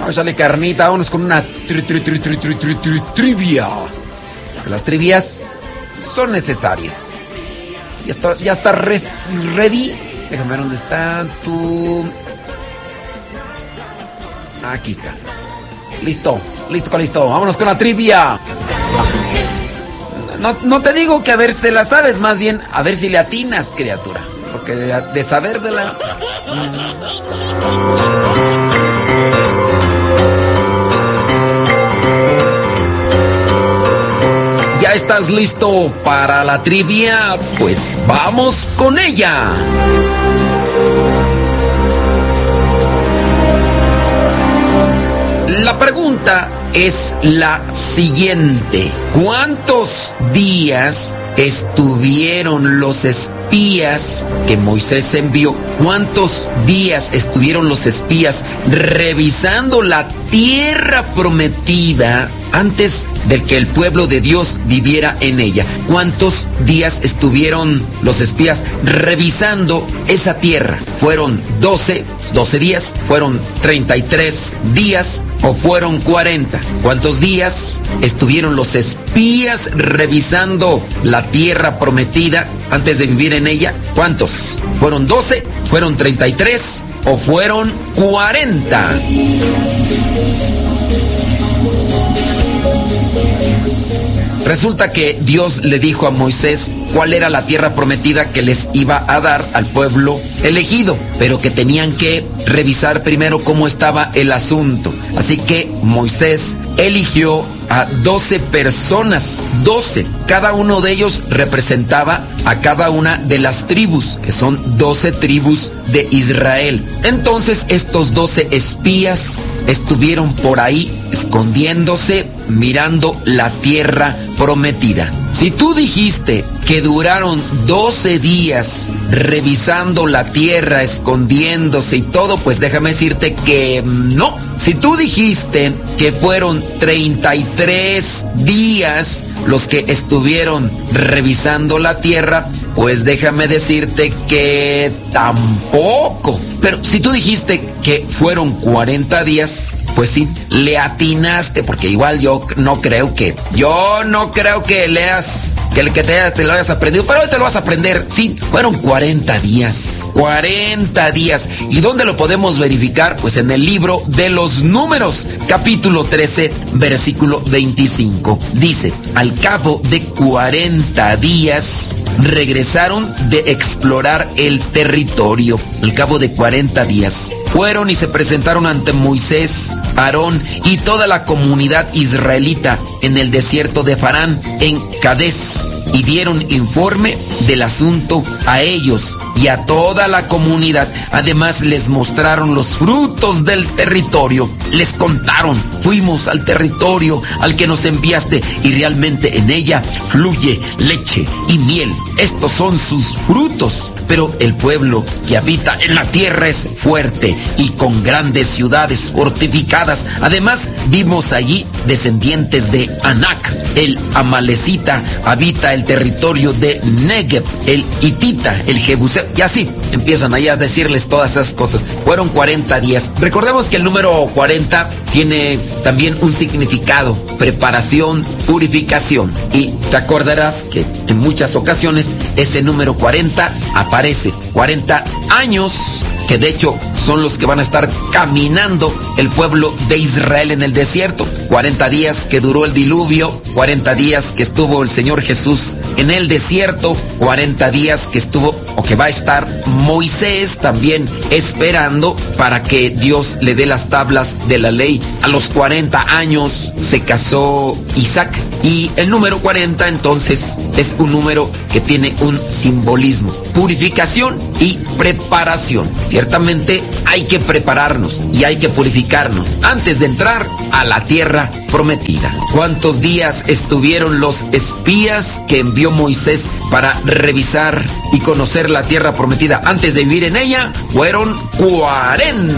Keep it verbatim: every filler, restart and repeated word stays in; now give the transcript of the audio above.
Échale carnita, vámonos con una tri, tri, tri, tri, tri, tri, tri, trivia. Las trivias son necesarias. Ya está, ya está res, ready. Déjame ver dónde está tu... Aquí está. Listo, listo, listo. Vámonos con la trivia. No, no te digo que a ver si te la sabes, más bien a ver si le atinas, criatura. Porque de, de saber de la... ¿Ya estás listo para la trivia? Pues vamos con ella. La pregunta es la siguiente. ¿Cuántos días estuvieron los espías que Moisés envió? ¿Cuántos días estuvieron los espías revisando la tierra prometida antes de que el pueblo de Dios viviera en ella? ¿Cuántos días estuvieron los espías revisando esa tierra? ¿Fueron doce, doce días? ¿Fueron treinta y tres días? ¿O fueron cuarenta? ¿Cuántos días estuvieron los espías revisando la tierra prometida antes de vivir en ella? ¿Cuántos? ¿Fueron doce? ¿Fueron treinta y tres? ¿O fueron cuarenta? Resulta que Dios le dijo a Moisés cuál era la tierra prometida que les iba a dar al pueblo elegido, pero que tenían que revisar primero cómo estaba el asunto. Así que Moisés eligió a doce personas, doce. Cada uno de ellos representaba a cada una de las tribus, que son doce tribus de Israel. Entonces estos doce espías estuvieron por ahí escondiéndose, mirando la tierra prometida. Si tú dijiste que duraron doce días revisando la tierra, escondiéndose y todo, pues déjame decirte que no. Si tú dijiste que fueron treinta y tres días los que estuvieron revisando la tierra, pues déjame decirte que tampoco. Pero si tú dijiste que fueron cuarenta días, pues sí, le atinaste, porque igual yo no creo que, yo no creo que leas, que el que te, te lo hayas aprendido, pero hoy te lo vas a aprender. Sí, fueron cuarenta días, cuarenta días. ¿Y dónde lo podemos verificar? Pues en el libro de los Números, capítulo trece, versículo veinticinco. Dice, al cabo de cuarenta días, regresaron de explorar el territorio. Al cabo de cuarenta días, fueron y se presentaron ante Moisés, Aarón y toda la comunidad israelita en el desierto de Parán, en Cades, y dieron informe del asunto a ellos y a toda la comunidad. Además les mostraron los frutos del territorio. Les contaron, fuimos al territorio al que nos enviaste y realmente en ella fluye leche y miel. Estos son sus frutos. Pero el pueblo que habita en la tierra es fuerte y con grandes ciudades fortificadas. Además, vimos allí descendientes de Anac. El amalecita habita el territorio de Negev, el hitita, el jebuseo, y así empiezan ahí a decirles todas esas cosas. Fueron cuarenta días. Recordemos que el número cuarenta tiene también un significado: preparación, purificación. Y te acordarás que en muchas ocasiones ese número cuarenta aparece. cuarenta años, que de hecho son los que van a estar caminando el pueblo de Israel en el desierto. cuarenta días que duró el diluvio, cuarenta días que estuvo el Señor Jesús en el desierto, cuarenta días que estuvo o que va a estar Moisés también esperando para que Dios le dé las tablas de la ley. A los cuarenta años se casó Isaac, y el número cuarenta entonces es un número que tiene un simbolismo: purificación y preparación. Ciertamente hay que prepararnos y hay que purificarnos antes de entrar a la tierra prometida. ¿Cuántos días estuvieron los espías que envió Moisés para revisar y conocer la tierra prometida antes de vivir en ella? Fueron cuarenta.